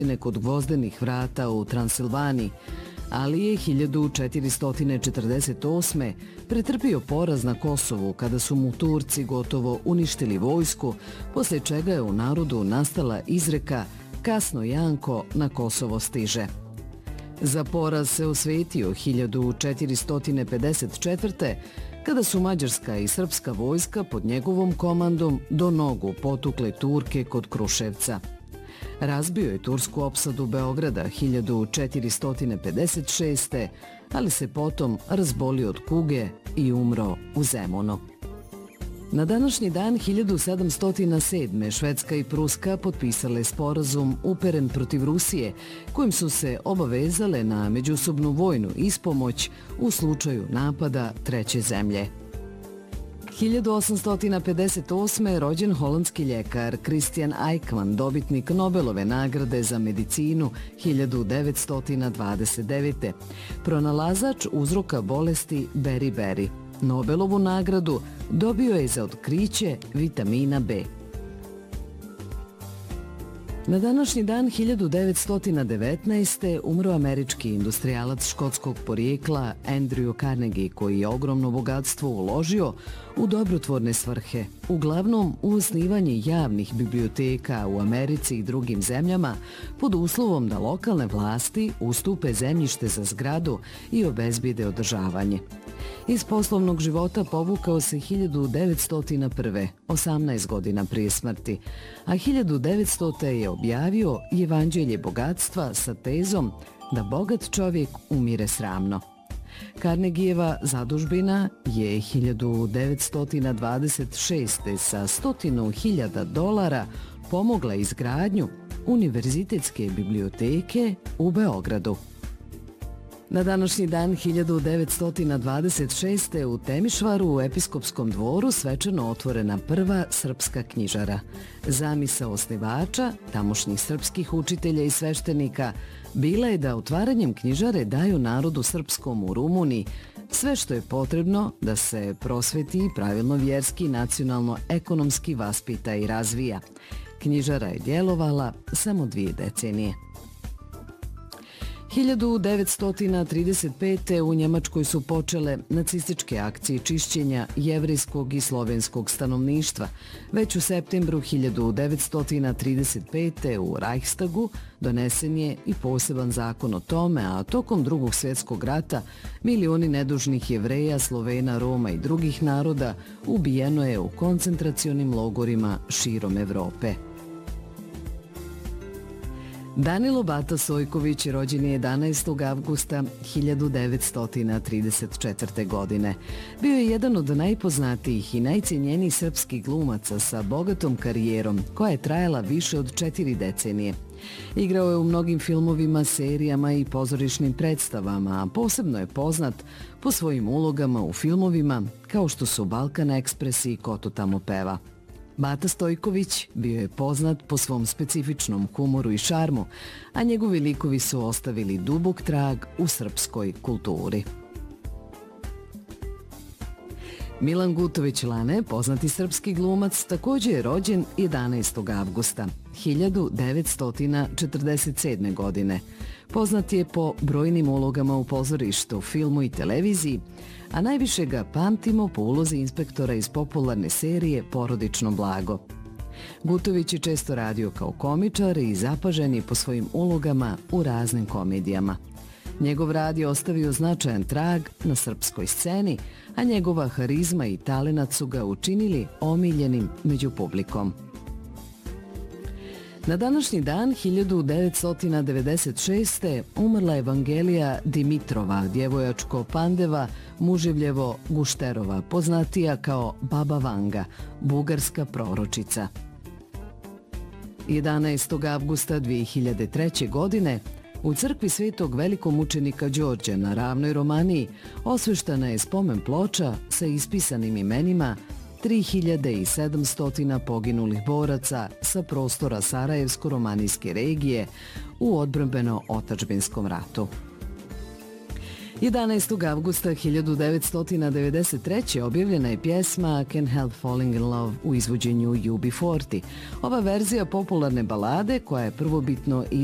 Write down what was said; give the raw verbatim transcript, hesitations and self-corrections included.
kod Gvozdenih vrata u Transilvaniji, ali je hiljadu četiristo četrdeset osme pretrpio poraz na Kosovu kada su mu Turci gotovo uništili vojsku, poslije čega je u narodu nastala izreka "Kasno Janko na Kosovo stiže". Za poraz se osvetio hiljadu četiristo pedeset četvrte kada su mađarska i srpska vojska pod njegovom komandom do nogu potukle Turke kod Kruševca. Razbio je tursku opsadu Beograda hiljadu četiristo pedeset šeste. ali se potom razbolio od kuge i umro u Zemunu. Na današnji dan hiljadu sedamsto sedme. Švedska i Pruska potpisale sporazum uperen protiv Rusije, kojim su se obavezale na međusobnu vojnu ispomoć u slučaju napada treće zemlje. hiljadu osamsto pedeset osme. rođen holandski ljekar Christian Eijkman, dobitnik Nobelove nagrade za medicinu hiljadu devetsto dvadeset devete. Pronalazač uzroka bolesti beriberi. Nobelovu nagradu dobio je za otkriće vitamina B. Na današnji dan hiljadu devetsto devetnaeste. umro američki industrijalac škotskog porijekla Andrew Carnegie, koji je ogromno bogatstvo uložio u dobrotvorne svrhe, uglavnom u osnivanje javnih biblioteka u Americi i drugim zemljama pod uslovom da lokalne vlasti ustupe zemljište za zgradu i obezbijede održavanje. Iz poslovnog života povukao se hiljadu devetsto prve. osamnaest godina prije smrti, a hiljadu devetsto. je objavio Evanđelje bogatstva sa tezom da bogat čovjek umire sramno. Carnegieva zadužbina je hiljadu devetsto dvadeset šeste. sa stotinu hiljada dolara pomogla izgradnju Univerzitetske biblioteke u Beogradu. Na današnji dan hiljadu devetsto dvadeset šeste. u Temišvaru u episkopskom dvoru svečano otvorena prva srpska knjižara. Zamisao osnivača, tamošnjih srpskih učitelja i sveštenika, bila je da otvaranjem knjižare daju narodu srpskom u Rumuniji sve što je potrebno da se prosveti i pravilno vjerski, nacionalno, ekonomski vaspita i razvija. Knjižara je djelovala samo dvije decenije. hiljadu devetsto trideset pete. u Njemačkoj su počele nacističke akcije čišćenja jevrejskog i slovenskog stanovništva. Već u septembru hiljadu devetsto trideset pete. u Reichstagu donesen je i poseban zakon o tome, a tokom Drugog svjetskog rata milioni nedužnih Jevreja, Slovena, Roma i drugih naroda ubijeno je u koncentracionim logorima širom Evrope. Danilo Bata Sojković rođen je jedanaestog avgusta hiljadu devetsto trideset četvrte. godine. Bio je jedan od najpoznatijih i najcijenjenijih srpskih glumaca sa bogatom karijerom koja je trajala više od četiri decenije. Igrao je u mnogim filmovima, serijama i pozorišnim predstavama, a posebno je poznat po svojim ulogama u filmovima kao što su Balkan Ekspres i Ko to tamo peva. Bata Stojković bio je poznat po svom specifičnom humoru i šarmu, a njegovi likovi su ostavili dubok trag u srpskoj kulturi. Milan Gutović Lane, poznati srpski glumac, također je rođen jedanaestog avgusta hiljadu devetsto četrdeset sedme. godine. Poznat je po brojnim ulogama u pozorištu, filmu i televiziji, a najviše ga pamtimo po ulozi inspektora iz popularne serije Porodično blago. Gutović je često radio kao komičar i zapažen je po svojim ulogama u raznim komedijama. Njegov rad je ostavio značajan trag na srpskoj sceni, a njegova harizma i talenat su ga učinili omiljenim među publikom. Na današnji dan hiljadu devetsto devedeset šeste. umrla Evangelija Dimitrova, djevojačko Pandeva Muživljevo Gušterova, poznatija kao Baba Vanga, bugarska proročica. jedanaestog avgusta dvije hiljade treće. godine u crkvi Svetog velikomučenika Đorđa na Ravnoj Romaniji osveštana je spomen ploča sa ispisanim imenima tri hiljade sedamsto poginulih boraca sa prostora Sarajevsko-romanijske regije u odbrambeno-otadžbinskom ratu. jedanaestog avgusta hiljadu devetsto devedeset treće. objavljena je pjesma Can't Help Falling in Love u izvođenju U B četrdeset. Ova verzija popularne balade, koja je prvobitno